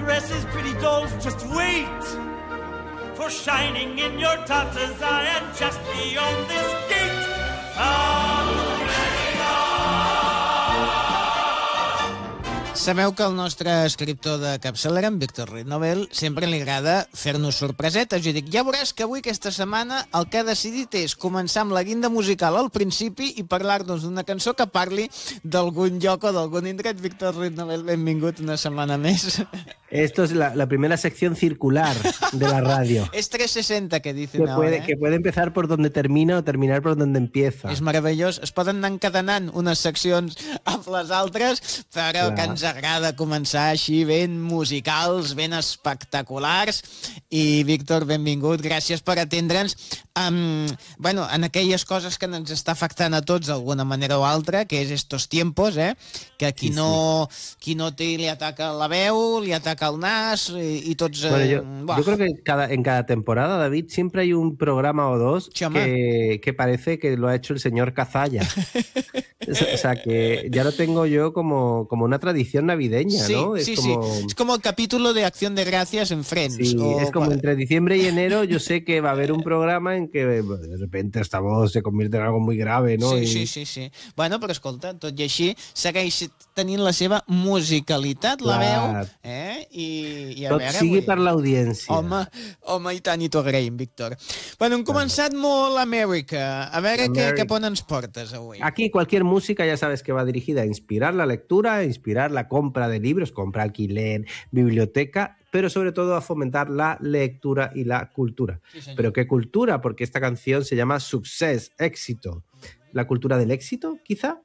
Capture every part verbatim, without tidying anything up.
caresses, pretty dolls, just wait. For shining in your tatas, I am just beyond this gate. Sabeu que el nostre escriptor de capçalera, en Víctor Ruiz Novel, sempre li agrada fer-nos sorpresetes. Jo dic, ja veuràs que avui, aquesta setmana, el que ha decidit és començar amb la guinda musical al principi i parlar-nos d'una cançó que parli d'algun lloc o d'algun indret. Víctor Ruiz Novel, benvingut una setmana més. Esto es la, la primera sección circular de la radio. Es trescientos sesenta, que dicen que ahora. Puede, eh? que puede empezar por donde termina o terminar por donde empieza. És meravellós. Es poden anar encadenant unes seccions amb les altres, però Clar. que ens agrada començar així ben musicals, ben espectaculars. I, Víctor, benvingut. Gràcies per atendre'ns. Um, bueno, en aquelles coses que ens està afectant a tots d'alguna manera o altra, que és estos tiempos, eh? Que qui, Sí, no, qui no té li ataca la veu, li ataca el nas i, i tots... Bueno, yo, buah. yo creo que cada, en cada temporada, David, siempre hay un programa o dos Chama. que, que parece que lo ha hecho el señor Cazalla. O sea, que ya lo tengo yo como, como una tradición navideña, Sí, ¿no? sí, es como... sí. Es como el capítulo de Acción de Gracias en Friends. Sí, o... es como entre diciembre y enero yo sé que va a haber un programa en que bueno, de repente esta voz se convierte en algo muy grave, ¿no? Sí, I... sí, sí, sí. Bueno, però escolta, tot i així segueix tenint la seva musicalitat, la Clar. veu, eh? I, i a Tot veure... sigui avui... per l'audiència. Home, home, i tant, i t'ho agraïm, Víctor. Bueno, hem començat molt Amèrica. A veure què, Amèrica. què pon ens portes avui. Aquí cualquier música ya sabes que va dirigida a inspirar la lectura, a inspirar la compra de libros, compra, alquiler, biblioteca, pero sobre todo a fomentar la lectura y la cultura. Sí, señor. ¿Pero qué cultura? Porque esta canción se llama Success, éxito. ¿La cultura del éxito, quizá?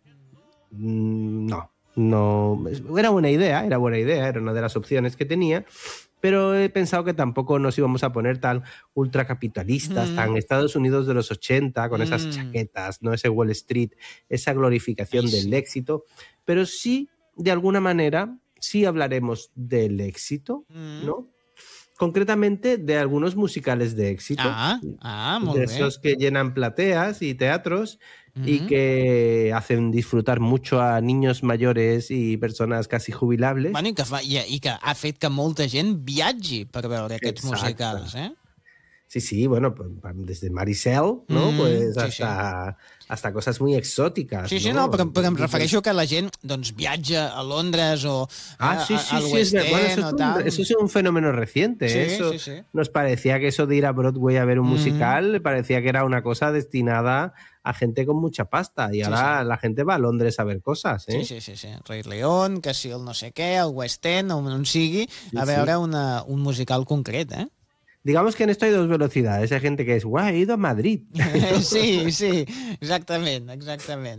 Mm, no, no. Era buena idea, era buena idea, era una de las opciones que tenía, pero he pensado que tampoco nos íbamos a poner tan ultracapitalistas, Mm. tan Estados Unidos de los ochenta, con esas Mm. chaquetas, ¿no? Ese Wall Street, esa glorificación Ay, del sí. éxito, pero sí, de alguna manera, sí hablaremos del éxito, Mm. ¿no? Concretamente de algunos musicales de éxito, Ah, ah, molt de bé. esos que llenan plateas y teatros y Mhm. que hacen disfrutar mucho a niños mayores y personas casi jubilables. Bueno, i que, fa, i, i que ha fet que molta gent viatgi per veure aquests Exacte. musicals, eh? Sí, sí, bueno, pues, desde Maricel, ¿no? Mm, pues sí, hasta, hasta cosas muy exóticas. Sí, sí, no, no, però, però em refereixo que la gent doncs, viatja a Londres o Ah, a, sí, a, sí, al sí, es West verdad. Bueno, End eso, o es un, tal. eso es un fenómeno reciente. Sí, eso sí, sí. Nos parecía que eso de ir a Broadway a ver un Mm. musical, parecía que era una cosa destinada a gente con mucha pasta. Y Sí, ahora sí. la gente va a Londres a ver cosas, ¿eh? Sí, sí, sí, sí. Rei León, que si el no sé què, el West End, on, on sigui, a Sí, veure sí. una, un musical concret, eh? Digamos que en esto hay dos velocidades. Hay gente que es, guau, he ido a Madrid. Sí, sí, exactament, exactament.